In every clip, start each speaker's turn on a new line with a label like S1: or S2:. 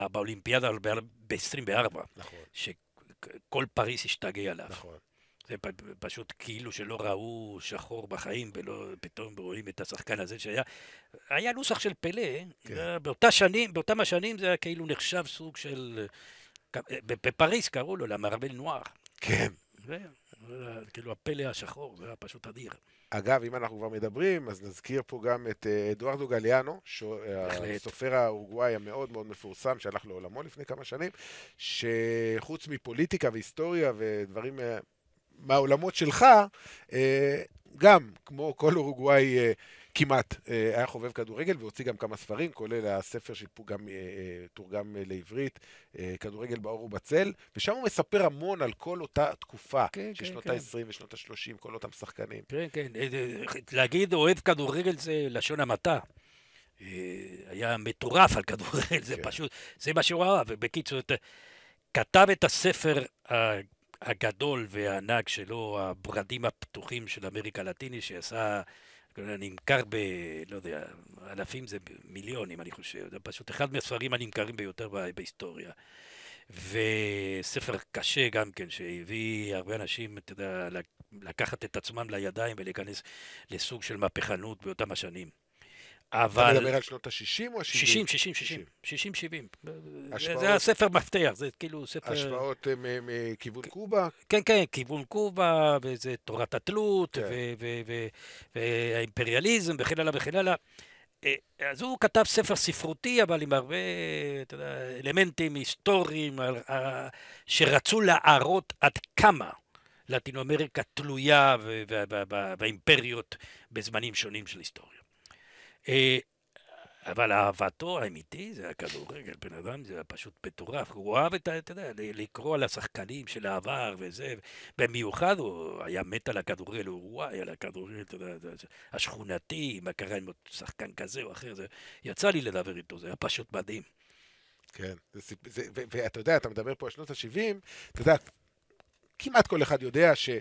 S1: באולימפיאדה ב-24,
S2: נכון,
S1: שכל פריס השתגע עליו.
S2: נכון.
S1: זה פשוט כאילו שלא ראו שחור בחיים, ולא פתאום רואים את השחקן הזה היה נוסח של פלא,
S2: כן,
S1: באותם השנים זה היה כאילו נחשב סוג של, בפריס קראו לו למרבל נוער.
S2: כן.
S1: זה, כאילו הפלא השחור, זה היה פשוט אדיר.
S2: אגב, אם אנחנו כבר מדברים, אז נזכיר פה גם את אדוארדו גליאנו,
S1: בהחלט.
S2: הסופר האורוגוואי המאוד מאוד מפורסם, שהלך לעולמו לפני כמה שנים, שחוץ מפוליטיקה והיסטוריה ודברים מהעולמות שלך, גם, כמו כל אורוגוואי כמעט, היה חובב כדורגל והוציא גם כמה ספרים, כולל הספר שגם תורגם לעברית, כדורגל באור ובצל, ושם הוא מספר המון על כל אותה תקופה,
S1: כן,
S2: של
S1: כן,
S2: שנות
S1: כן.
S2: ה-20 ושנות ה-30, כל אותם שחקנים.
S1: כן, כן. להגיד אוהב כדורגל זה לשון המעטה. היה מטורף על כדורגל, זה
S2: כן.
S1: פשוט, זה מה שהוא אהב. ובקיצור, כתב את הספר הגדול והענק שלו, הברדים הפתוחים של אמריקה הלטינית, שעשה, נמכר לא יודע, אלפים, זה מיליונים, אני חושב. זה פשוט אחד מהספרים הנמכרים ביותר בהיסטוריה. וספר קשה גם כן, שהביא הרבה אנשים, אתה יודע, לקחת את עצמם לידיים ולהיכנס לסוג של מהפכנות באותם השנים.
S2: אתה
S1: אבל
S2: מדבר על שנות ה-60 או ה-70?
S1: 60, 60, 60, 60, 70.
S2: השפעות.
S1: זה הספר מפתח, זה כאילו ספר...
S2: השפעות מכיוון קובה?
S1: כן, כן, כיוון קובה, וזה תורת התלות,
S2: כן.
S1: והאימפריאליזם, וכן הלאה וכן הלאה. אז הוא כתב ספר ספרותי, אבל עם הרבה, אתה יודע, אלמנטים היסטוריים, שרצו להראות עד כמה לטינו אמריקה תלויה והאימפריות בזמנים שונים של היסטוריה. אבל אהבתו האמיתי זה הכדורגל, בן אדם זה פשוט מטורף, הוא אוהב אתה יודע, לקרוא על השחקנים של העבר וזה, במיוחד הוא היה מת על הכדורגל, הוא וואי על הכדורגל, אתה יודע, השכונתי, מה קרה עם שחקן כזה או אחר, יצא לי לדבר איתו, זה היה פשוט מדהים.
S2: כן. ואתה יודע, אתה מדבר פה על שנות ה-70, אתה יודע, כמעט כל אחד יודע ש...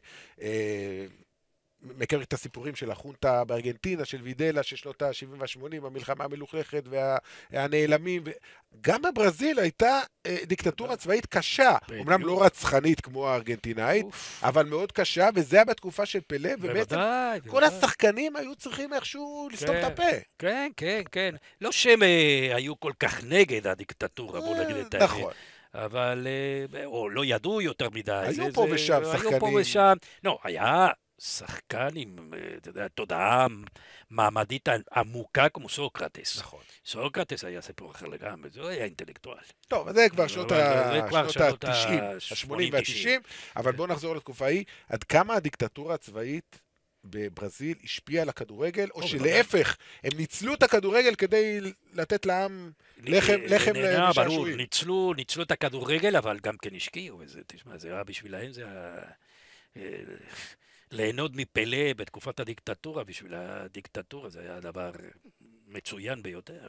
S2: מכיר את הסיפורים של החונטה בארגנטינה, של וידלה, של שנות ה-70 וה-80, המלחמה המלוכלכת והנעלמים. גם בברזיל הייתה דיקטטורה צבאית קשה, אמנם לא רצחנית כמו הארגנטינאית, אבל מאוד קשה, וזה היה בתקופה של פלא, ובעצם כל השחקנים היו צריכים איכשהו לסתום את הפה.
S1: כן, כן, כן. לא שהם היו כל כך נגד הדיקטטורה, בוא נגיד את האמת.
S2: נכון.
S1: אבל, או לא ידעו יותר מדי.
S2: היו פה ושם שחקנים.
S1: היו פה ושם. לא, היה... שחקן עם, אתה יודע, תודעה מעמדית עמוקה כמו סוקרטס.
S2: נכון.
S1: סוקרטס היה סיפור אחר לגמרי, זה היה אינטלקטואל.
S2: טוב, אז זה כבר שנות ה-90, ה-80 וה-90, אבל בואו נחזור לתקופה ההיא. עד כמה הדיקטטורה הצבאית בברזיל השפיעה על הכדורגל, או שלהפך, הם ניצלו את הכדורגל כדי לתת לעם לחם לשעשועים?
S1: ניצלו את הכדורגל, אבל גם כן השקיעו, וזה, תשמע, זה היה בשבילהם, זה היה... ליהנות מפלא בתקופת הדיקטטורה, בשביל הדיקטטורה זה היה דבר מצוין ביותר.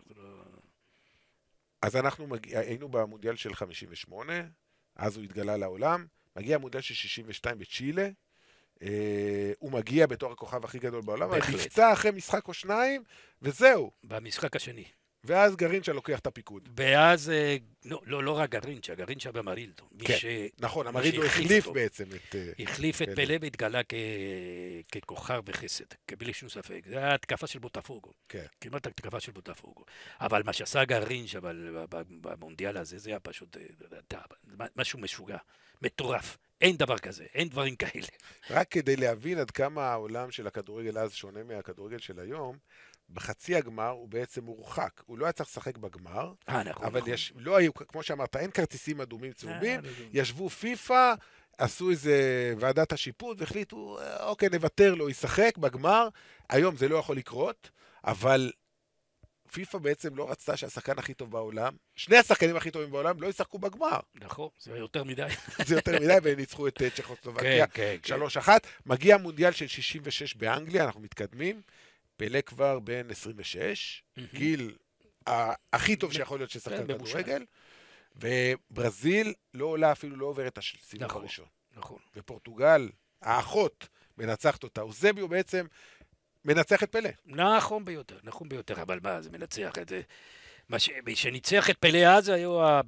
S2: אז אנחנו היינו במונדיאל של 58, אז הוא התגלה לעולם, מגיע המונדיאל של 62 בצ'ילה, הוא מגיע בתור הכוכב הכי גדול בעולם, אבל נפצע אחרי משחק או שניים, וזהו.
S1: במשחק השני.
S2: ואז גרינצ'ה לוקח את הפיקוד.
S1: ואז, לא רק גרינצ'ה, גרינצ'ה במרילדו.
S2: כן, נכון, המרילדו החליף בעצם את...
S1: החליף את פלא והתגלה ככוכב וחסד, בלי שום ספק. זה היה התקפה של בוטפוגו.
S2: כן.
S1: כמעט התקפה של בוטפוגו. אבל מה שעשה גרינצ'ה במונדיאל הזה, זה היה פשוט משהו משוגע, מטורף. אין דבר כזה, אין דברים כאלה.
S2: רק כדי להבין עד כמה העולם של הכדורגל אז שונה מהכדורגל של היום, בחצי הגמר הוא בעצם מורחק. הוא לא היה צריך לשחק בגמר, אבל לא היו, כמו שאמרת, אין כרטיסים אדומים צהובים, ישבו פיפה, עשו איזה ועדת השיפוט והחליטו, אוקיי, נוותר לו, ישחק בגמר. היום זה לא יכול לקרות, אבל פיפה בעצם לא רצתה שהשחקן הכי טוב בעולם, שני השחקנים הכי טובים בעולם, לא ישחקו בגמר.
S1: נכון, זה יותר מדי.
S2: זה יותר מדי, והם ניצחו את צ'כוסלובקיה 3-1. מגיע מונדיאל של 66 באנגליה, אנחנו מתקדמים. פלא כבר בן 26, גיל הכי טוב שיכול להיות ששחקן כדורגל, וברזיל לא עולה, אפילו לא עוברת את הסיבוב הראשון.
S1: נכון.
S2: ופורטוגל, האחות, מנצחת אותה. אוזביו בעצם מנצח את פלא.
S1: נכון ביותר, אבל מה, זה מנצח את זה. שניצח את פלא אז היו